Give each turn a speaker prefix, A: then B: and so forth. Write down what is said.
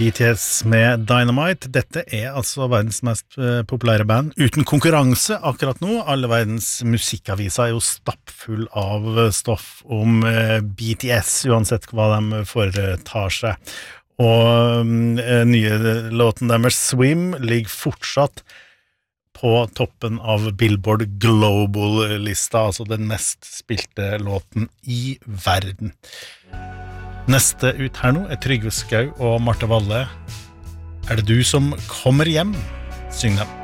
A: BTS med Dynamite. Dette altså verdens mest populære band. Uten konkurranse akkurat nå. Alle verdens musikkaviser jo stappfull av stoff om BTS, uansett hva de foretar seg. Og nye låten deres Swim ligger fortsatt på toppen av Billboard Global-lista, altså den mest spilte låten i verden. Neste ut her nå Trygve Skau og Marte Valle. Det du som kommer hjem? Syng dem.